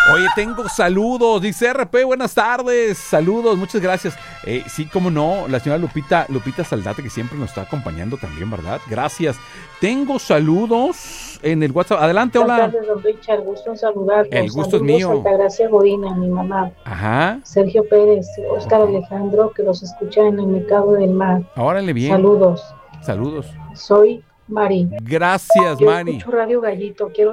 Oye, tengo saludos, dice RP, buenas tardes, saludos, muchas gracias. Sí, cómo no, la señora Lupita Saldate, que siempre nos está acompañando también, ¿verdad? Gracias. Tengo saludos en el WhatsApp. Adelante, hola. Buenas tardes, don Richard, gusto en saludarlos. El gusto es mío. Altagracia Godina, mi mamá. Ajá. Sergio Pérez, Óscar Alejandro, que los escucha en el Mercado del Mar. Órale, bien. Saludos. Saludos. Soy Mari. Gracias, Yo Mari. escucho Radio Gallito, quiero